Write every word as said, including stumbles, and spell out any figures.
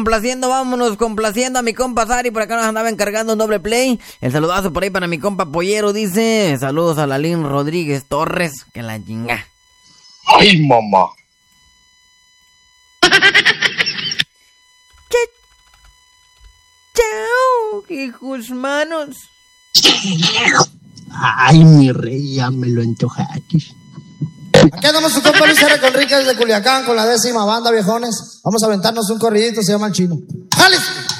Complaciendo, vámonos complaciendo a mi compa Sari, por acá nos andaba encargando un doble play. El saludazo por ahí para mi compa Pollero, dice. Saludos a Lalín Rodríguez Torres, que la chinga. ¡Ay, mamá! Chao, hijos manos. Ay, mi rey, ya me lo antojaste. Aquí andamos su compa Luis R. Conríquez de Culiacán con la décima banda, viejones. Vamos a aventarnos un corridito, se llama El Chino. ¡Jales!